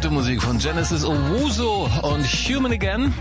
gute Musik von Genesis Owusu und Human Again.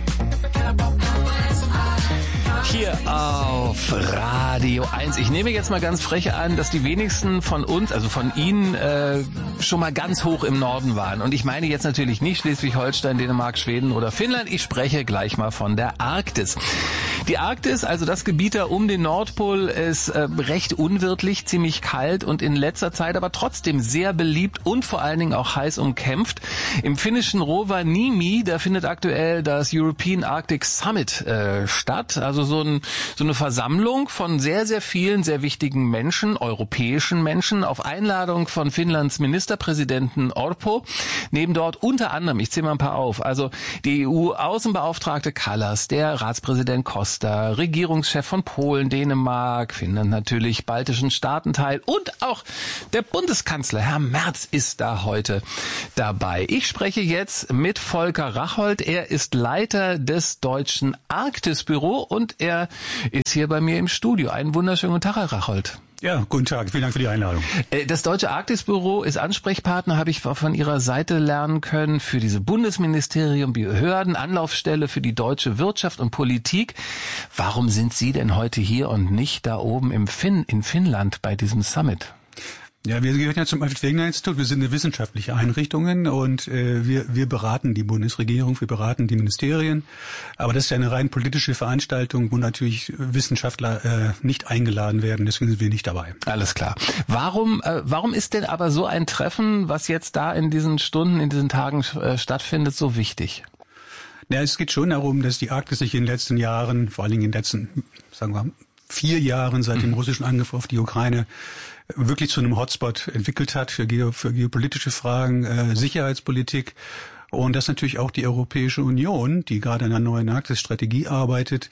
Hier auf Radio 1. Ich nehme jetzt mal ganz frech an, dass die wenigsten von uns, also von Ihnen, schon mal ganz hoch im Norden waren. Und ich meine jetzt natürlich nicht Schleswig-Holstein, Dänemark, Schweden oder Finnland. Ich spreche gleich mal von der Arktis. Die Arktis, also das Gebiet da um den Nordpol, ist recht unwirtlich, ziemlich kalt und in letzter Zeit aber trotzdem sehr beliebt und vor allen Dingen auch heiß umkämpft. Im finnischen Rovaniemi, da findet aktuell das European Arctic Summit statt. Also so eine Versammlung von sehr, sehr vielen, sehr wichtigen Menschen, europäischen Menschen, auf Einladung von Finnlands Ministerpräsidenten Orpo. Nehmen dort unter anderem, ich zähle mal ein paar auf, also die EU-Außenbeauftragte Kallas, der Ratspräsident Costa, Regierungschef von Polen, Dänemark, Finnland natürlich, baltischen Staatenteil und auch der Bundeskanzler, Herr Merz, ist da heute dabei. Ich spreche jetzt mit Volker Rachold. Er ist Leiter des Deutschen Arktisbüro und er ist hier bei mir im Studio. Einen wunderschönen guten Tag, Herr Rachold. Ja, guten Tag. Vielen Dank für die Einladung. Das Deutsche Arktisbüro ist Ansprechpartner, habe ich von Ihrer Seite lernen können, für diese Bundesministerium, Behörden, Anlaufstelle für die deutsche Wirtschaft und Politik. Warum sind Sie denn heute hier und nicht da oben in Finnland bei diesem Summit? Ja, wir gehören ja zum Alfred-Wegener-Institut. Wir sind eine wissenschaftliche Einrichtung und wir beraten die Bundesregierung, wir beraten die Ministerien. Aber das ist ja eine rein politische Veranstaltung, wo natürlich Wissenschaftler nicht eingeladen werden. Deswegen sind wir nicht dabei. Alles klar. Warum ist denn aber so ein Treffen, was jetzt da in diesen Stunden, in diesen Tagen stattfindet, so wichtig? Ja, es geht schon darum, dass die Arktis sich in den letzten Jahren, vor allen Dingen in den letzten, sagen wir, 4 Jahren seit dem russischen Angriff auf die Ukraine wirklich zu einem Hotspot entwickelt hat für geopolitische Fragen, Sicherheitspolitik. Und dass natürlich auch die Europäische Union, die gerade an einer neuen Arktis-Strategie arbeitet,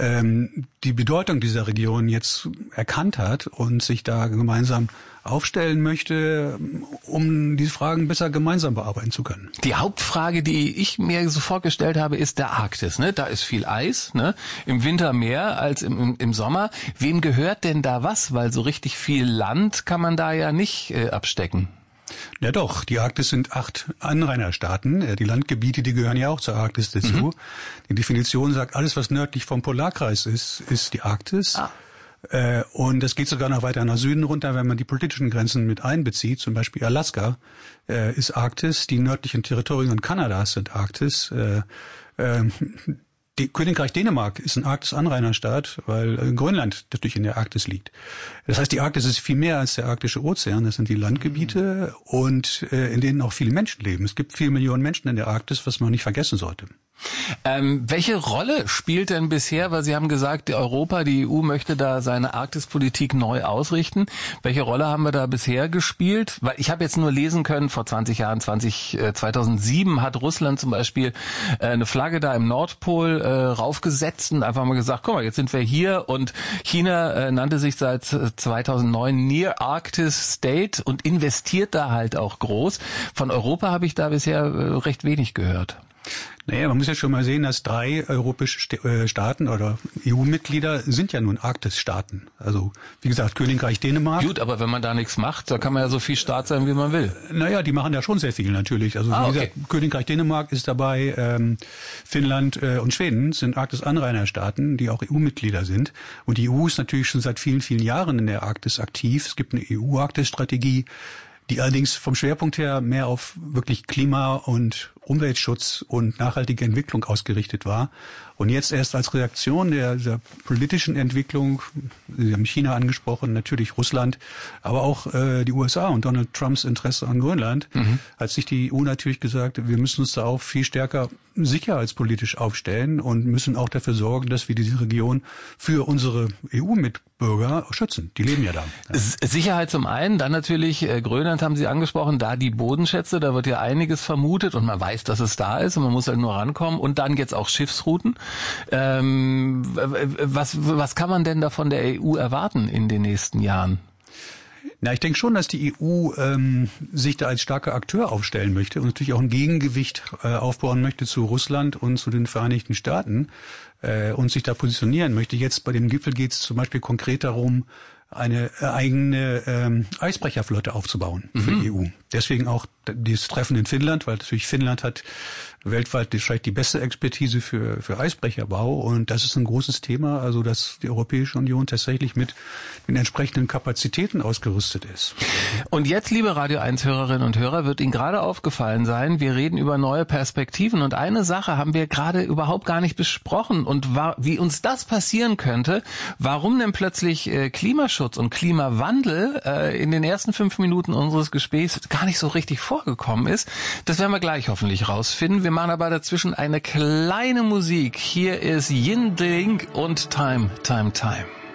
die Bedeutung dieser Region jetzt erkannt hat und sich da gemeinsam aufstellen möchte, um diese Fragen besser gemeinsam bearbeiten zu können. Die Hauptfrage, die ich mir sofort gestellt habe, ist der Arktis. Ne? Da ist viel Eis, ne? Im Winter mehr als im Sommer. Wem gehört denn da was? Weil so richtig viel Land kann man da ja nicht abstecken. Ja doch, die Arktis sind 8 Anrainerstaaten. Die Landgebiete, die gehören ja auch zur Arktis dazu. Die Definition sagt, alles, was nördlich vom Polarkreis ist die Arktis. Und das geht sogar noch weiter nach Süden runter, wenn man die politischen Grenzen mit einbezieht. Zum Beispiel Alaska ist Arktis, die nördlichen Territorien Kanadas sind Arktis. Königreich Dänemark ist ein Arktis-Anrainerstaat, weil Grönland natürlich in der Arktis liegt. Das heißt, die Arktis ist viel mehr als der arktische Ozean. Das sind die Landgebiete und in denen auch viele Menschen leben. Es gibt 4 Millionen Menschen in der Arktis, was man nicht vergessen sollte. Welche Rolle spielt denn bisher, weil Sie haben gesagt, die EU möchte da seine Arktispolitik neu ausrichten. Welche Rolle haben wir da bisher gespielt? Weil ich habe jetzt nur lesen können, vor 20 Jahren, 2007 hat Russland zum Beispiel eine Flagge da im Nordpol raufgesetzt und einfach mal gesagt, guck mal, jetzt sind wir hier, und China nannte sich seit 2009 Near Arctic State und investiert da halt auch groß. Von Europa habe ich da bisher recht wenig gehört. Naja, man muss ja schon mal sehen, dass 3 europäische Staaten oder EU-Mitglieder sind ja nun Arktis-Staaten. Also, wie gesagt, Königreich Dänemark. Gut, aber wenn man da nichts macht, da kann man ja so viel Staat sein, wie man will. Naja, die machen ja schon sehr viel natürlich. Also, wie gesagt, Königreich Dänemark ist dabei, Finnland und Schweden sind Arktis-Anrainerstaaten, die auch EU-Mitglieder sind. Und die EU ist natürlich schon seit vielen, vielen Jahren in der Arktis aktiv. Es gibt eine EU-Arktis-Strategie, die allerdings vom Schwerpunkt her mehr auf wirklich Klima- und Umweltschutz und nachhaltige Entwicklung ausgerichtet war. Und jetzt erst als Reaktion dieser politischen Entwicklung, Sie haben China angesprochen, natürlich Russland, aber auch die USA und Donald Trumps Interesse an Grönland, hat sich die EU natürlich gesagt, wir müssen uns da auch viel stärker sicherheitspolitisch aufstellen und müssen auch dafür sorgen, dass wir diese Region für unsere EU-Mitbürger schützen. Die leben ja da. Sicherheit zum einen, dann natürlich Grönland haben Sie angesprochen, da die Bodenschätze, da wird ja einiges vermutet und man weiß, dass es da ist und man muss halt nur rankommen, und dann jetzt auch Schiffsrouten. Was kann man denn da von der EU erwarten in den nächsten Jahren? Na, ich denke schon, dass die EU sich da als starker Akteur aufstellen möchte und natürlich auch ein Gegengewicht aufbauen möchte zu Russland und zu den Vereinigten Staaten und sich da positionieren möchte. Jetzt bei dem Gipfel geht es zum Beispiel konkret darum, eine eigene Eisbrecherflotte aufzubauen für die EU. Deswegen auch dieses Treffen in Finnland, weil natürlich Finnland hat weltweit vielleicht die beste Expertise für Eisbrecherbau, und das ist ein großes Thema, also dass die Europäische Union tatsächlich mit den entsprechenden Kapazitäten ausgerüstet ist. Und jetzt, liebe Radio 1 Hörerinnen und Hörer, wird Ihnen gerade aufgefallen sein, wir reden über neue Perspektiven, und eine Sache haben wir gerade überhaupt gar nicht besprochen, und wie uns das passieren könnte, warum denn plötzlich Klimaschutz und Klimawandel in den ersten 5 Minuten unseres Gesprächs gar nicht so richtig vorgekommen ist, das werden wir gleich hoffentlich rausfinden. Wir machen aber dazwischen eine kleine Musik. Hier ist Yin Drink und Time, Time, Time.